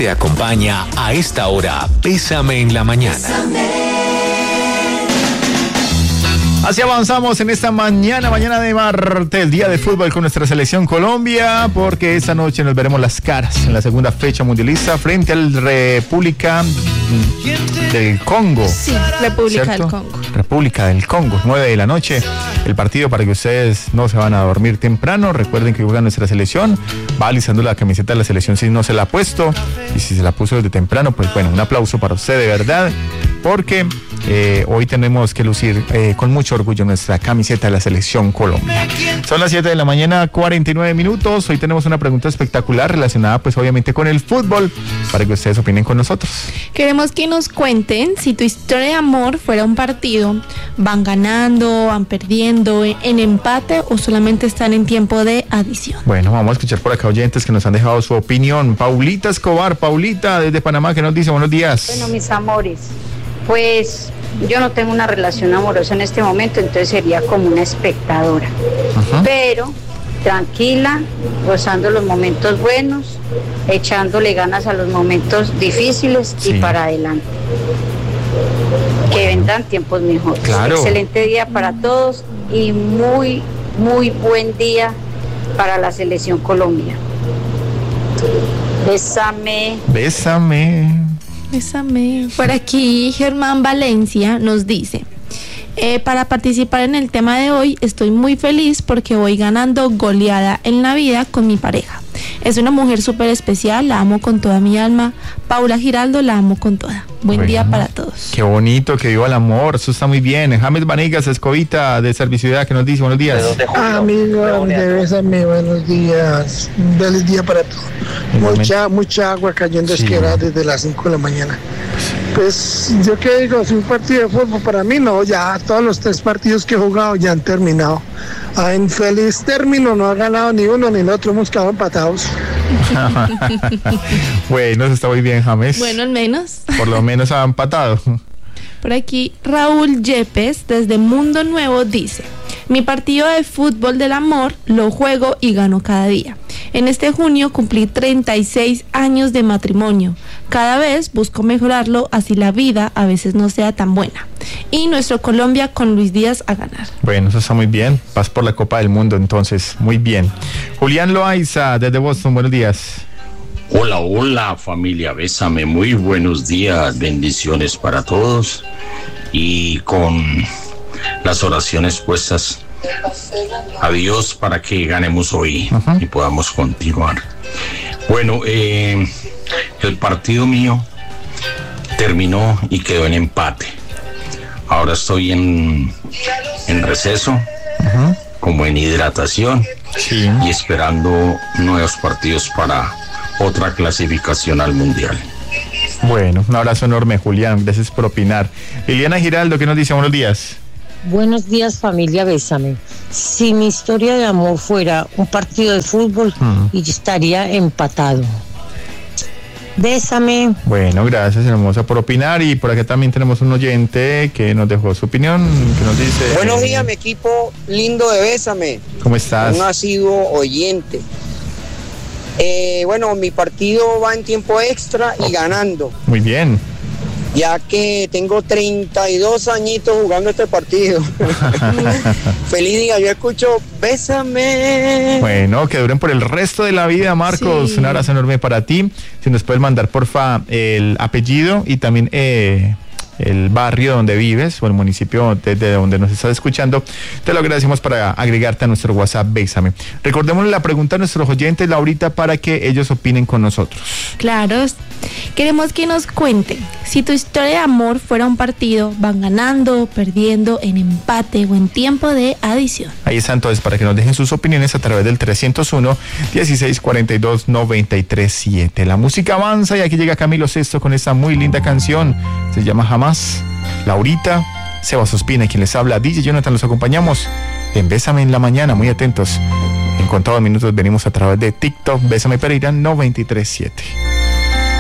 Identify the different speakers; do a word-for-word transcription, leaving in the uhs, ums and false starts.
Speaker 1: Te acompaña a esta hora, Bésame en la Mañana. Bésame.
Speaker 2: Así avanzamos en esta mañana, mañana de martes, día de fútbol con nuestra selección Colombia, porque esta noche nos veremos las caras en la segunda fecha mundialista frente al República del Congo.
Speaker 3: Sí, República
Speaker 2: ¿cierto?
Speaker 3: del Congo.
Speaker 2: República del Congo, nueve de la noche. El partido para que ustedes no se van a dormir temprano. Recuerden que juega nuestra selección. Va alisando la camiseta de la selección si no se la ha puesto. Y si se la puso desde temprano, pues bueno, un aplauso para usted de verdad. Porque eh, hoy tenemos que lucir eh, con mucho orgullo nuestra camiseta de la selección Colombia. Son las siete de la mañana, cuarenta y nueve minutos. Hoy tenemos una pregunta espectacular relacionada pues obviamente con el fútbol, para que ustedes opinen con nosotros.
Speaker 3: Queremos que nos cuenten si tu historia de amor fuera un partido. ¿Van ganando, van perdiendo, en empate o solamente están en tiempo de adición?
Speaker 2: Bueno, vamos a escuchar por acá oyentes que nos han dejado su opinión. Paulita Escobar, Paulita desde Panamá, que nos dice buenos días.
Speaker 4: Bueno, mis amores, pues yo no tengo una relación amorosa en este momento, entonces sería como una espectadora. Uh-huh. Pero tranquila, gozando los momentos buenos, echándole ganas a los momentos difíciles, sí, y para adelante. Que vendrán tiempos mejores.
Speaker 2: Claro.
Speaker 4: Excelente día para todos y muy, muy buen día para la selección Colombia. Bésame.
Speaker 2: Bésame.
Speaker 3: Bésame. Por aquí Germán Valencia nos dice: eh, para participar en el tema de hoy estoy muy feliz porque voy ganando goleada en la vida con mi pareja. Es una mujer súper especial, la amo con toda mi alma. Paula Giraldo, la amo con toda. Buen bueno, día para todos.
Speaker 2: Qué bonito, que viva el amor, eso está muy bien. James Vanegas, Escobita de Serviciudad, que nos dice buenos días.
Speaker 5: Amigo de Bésame, buenos días. Feliz día para todos. Mucha, mucha agua cayendo sí. esquera desde las cinco de la mañana. Pues yo qué digo, si un partido de fútbol para mí no, ya todos los tres partidos que he jugado ya han terminado. Ah, en feliz término no ha ganado ni uno ni el otro, hemos quedado empatados.
Speaker 2: Bueno, eso está muy bien, James.
Speaker 3: Bueno, al menos.
Speaker 2: Por lo menos ha empatado.
Speaker 3: Por aquí Raúl Yepes desde Mundo Nuevo dice: mi partido de fútbol del amor lo juego y gano cada día. En este junio cumplí treinta y seis años de matrimonio. Cada vez busco mejorarlo, así la vida a veces no sea tan buena. Y nuestro Colombia con Luis Díaz a ganar.
Speaker 2: Bueno, eso está muy bien. Vas por la Copa del Mundo entonces, muy bien. Julián Loaiza desde Boston, buenos días.
Speaker 6: Hola, hola familia, Bésame, muy buenos días, bendiciones para todos y con las oraciones puestas a Dios para que ganemos hoy uh-huh. y podamos continuar. Bueno, eh, el partido mío terminó y quedó en empate. Ahora estoy en, en receso, uh-huh. como en hidratación sí. y esperando nuevos partidos para otra clasificación al Mundial.
Speaker 2: Bueno, un abrazo enorme, Julián, gracias por opinar. Liliana Giraldo, ¿qué nos dice? Buenos días.
Speaker 7: Buenos días, familia, Bésame. Si mi historia de amor fuera un partido de fútbol, hmm. y estaría empatado. Bésame.
Speaker 2: Bueno, gracias, hermosa, por opinar. Y por acá también tenemos un oyente que nos dejó su opinión, que nos dice...
Speaker 8: Buenos días, mi equipo lindo de Bésame.
Speaker 2: ¿Cómo estás?
Speaker 8: Un asiduo oyente. Eh, bueno, mi partido va en tiempo extra y oh. ganando.
Speaker 2: Muy bien.
Speaker 8: Ya que tengo treinta y dos añitos jugando este partido. Feliz día, yo escucho Bésame.
Speaker 2: Bueno, que duren por el resto de la vida, Marcos. Sí. Un abrazo enorme para ti. Si nos puedes mandar, porfa, el apellido y también eh, el barrio donde vives o el municipio desde donde nos estás escuchando, te lo agradecemos para agregarte a nuestro WhatsApp Bésame. Recordemos la pregunta a nuestros oyentes, Laurita, para que ellos opinen con nosotros.
Speaker 3: Claro, queremos que nos cuenten si tu historia de amor fuera un partido, van ganando, perdiendo, en empate o en tiempo de adición.
Speaker 2: Ahí está entonces, para que nos dejen sus opiniones a través del trescientos uno, dieciséis cuarenta y dos, noventa y tres siete. La música avanza y aquí llega Camilo Sesto con esta muy linda canción, se llama Jamás. Laurita, Sebas Ospina, quien les habla, D J Jonathan, los acompañamos en Bésame en la Mañana, muy atentos. En contados minutos venimos a través de TikTok, Bésame Pereira noventa y tres siete.